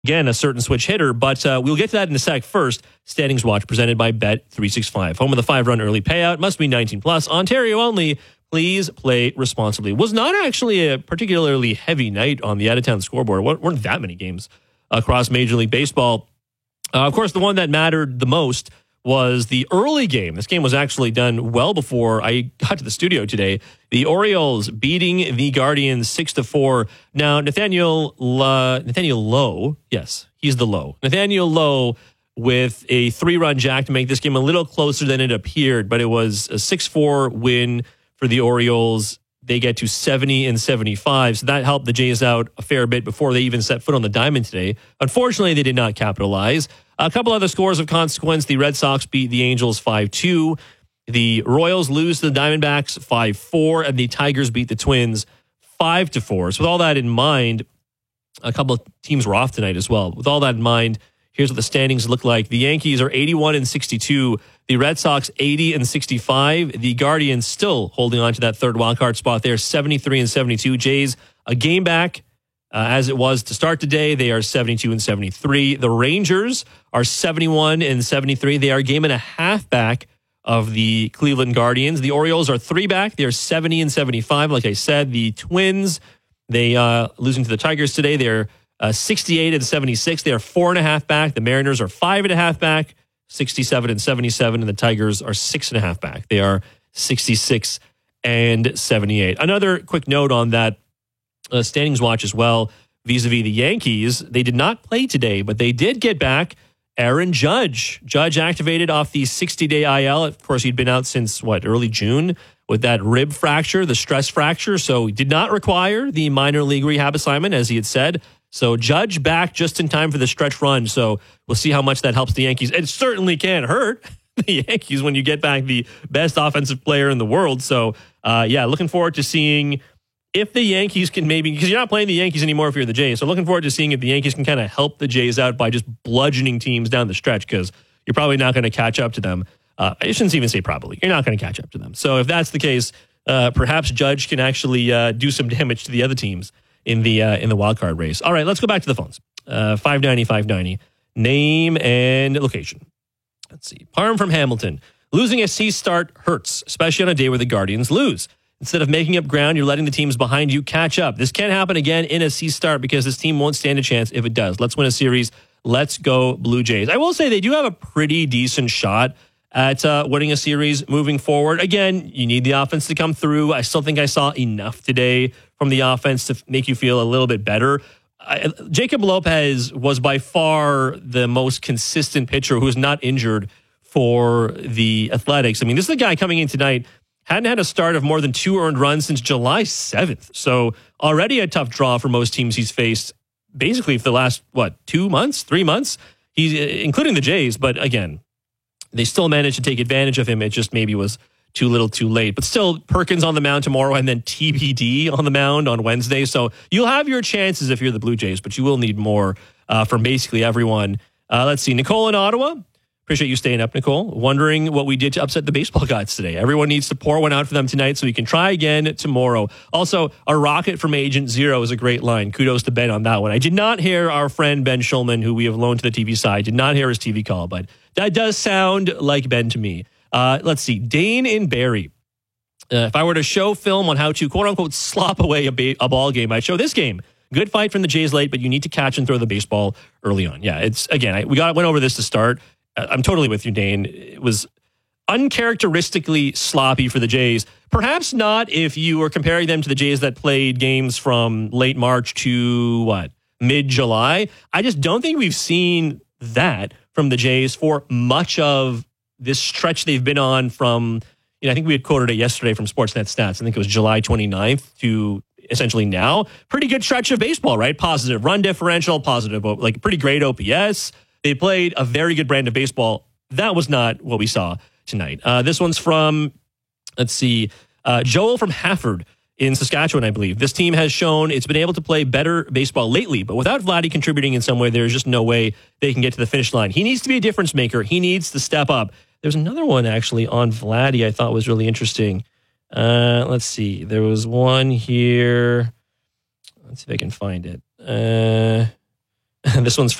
again, a certain switch hitter, but we'll get to that in a sec. First, Standings Watch presented by Bet365. Home of the 5-run early payout. Must be 19 plus. Ontario only. Please play responsibly. Was not actually a particularly heavy night on the out-of-town scoreboard. Weren't that many games across Major League Baseball. Of course, the one that mattered the most was the early game. This game was actually done well before I got to the studio today. The Orioles beating the Guardians 6-4. Now, Nathaniel Lowe, yes, he's the Lowe. Nathaniel Lowe with a 3-run jack to make this game a little closer than it appeared, but it was a 6-4 win for the Orioles. They get to 70 and 75, so that helped the Jays out a fair bit before they even set foot on the diamond today. Unfortunately, they did not capitalize. A couple other scores of consequence. The Red Sox beat the Angels 5-2. The Royals lose to the Diamondbacks 5-4, and the Tigers beat the Twins 5-4. So with all that in mind, a couple of teams were off tonight as well. With all that in mind, here's what the standings look like. The Yankees are 81 and 62. The Red Sox 80 and 65. The Guardians still holding on to that third wildcard spot there, 73 and 72. Jays a game back as it was to start today. They are 72 and 73. The Rangers are 71 and 73. They are a game and a half back of the Cleveland Guardians. The Orioles are 3 back. They are 70 and 75. Like I said, the Twins, they losing to the Tigers today. They're 68 and 76. They are 4.5 back. The Mariners are 5.5 back, 67 and 77. And the Tigers are 6.5 back. They are 66 and 78. Another quick note on that standings watch as well, vis-a-vis the Yankees. They did not play today, but they did get back Aaron Judge. Judge activated off the 60-day IL. Of course, he'd been out since, early June with that rib fracture, the stress fracture. So he did not require the minor league rehab assignment, as he had said. So Judge back just in time for the stretch run. So we'll see how much that helps the Yankees. It certainly can't hurt the Yankees when you get back the best offensive player in the world. So, looking forward to seeing if the Yankees can maybe, because you're not playing the Yankees anymore if you're the Jays. So looking forward to seeing if the Yankees can kind of help the Jays out by just bludgeoning teams down the stretch, because you're probably not going to catch up to them. I shouldn't even say probably. You're not going to catch up to them. So if that's the case, perhaps Judge can actually do some damage to the other teams in the wild card race. All right, let's go back to the phones. 590. Name and location. Let's see. Parm from Hamilton. Losing a C start hurts, especially on a day where the Guardians lose. Instead of making up ground, you're letting the teams behind you catch up. This can't happen again in a C start because this team won't stand a chance if it does. Let's win a series. Let's go Blue Jays. I will say they do have a pretty decent shot at winning a series moving forward. Again, you need the offense to come through. I still think I saw enough today from the offense to make you feel a little bit better. Jacob Lopez was by far the most consistent pitcher who's not injured for the Athletics. I mean, this is a guy coming in tonight, hadn't had a start of more than 2 earned runs since July 7th. So already a tough draw for most teams he's faced basically for the last, 2 months, 3 months, he's including the Jays. But again, they still managed to take advantage of him. It just maybe was too little too late. But still, Perkins on the mound tomorrow and then TBD on the mound on Wednesday. So you'll have your chances if you're the Blue Jays, but you will need more from basically everyone. Let's see. Nicole in Ottawa. Appreciate you staying up, Nicole. Wondering what we did to upset the baseball gods today. Everyone needs to pour one out for them tonight so we can try again tomorrow. Also, a rocket from Agent Zero is a great line. Kudos to Ben on that one. I did not hear our friend Ben Schulman, who we have loaned to the TV side, did not hear his TV call, but that does sound like Ben to me. Let's see. Dane in Barrie. If I were to show film on how to, quote unquote, slop away a ball game, I'd show this game. Good fight from the Jays late, but you need to catch and throw the baseball early on. Yeah, it's, again, went over this to start. I'm totally with you, Dane. It was uncharacteristically sloppy for the Jays. Perhaps not if you were comparing them to the Jays that played games from late March to, mid-July. I just don't think we've seen that from the Jays for much of this stretch they've been on from, I think we had quoted it yesterday from Sportsnet Stats. I think it was July 29th to essentially now. Pretty good stretch of baseball, right? Positive run differential, positive, pretty great OPS. They played a very good brand of baseball. That was not what we saw tonight. This one's from, Joel from Hafford in Saskatchewan, I believe. This team has shown it's been able to play better baseball lately, but without Vladdy contributing in some way, there's just no way they can get to the finish line. He needs to be a difference maker. He needs to step up. There's another one actually on Vladdy I thought was really interesting. Let's see. There was one here. Let's see if I can find it. This one's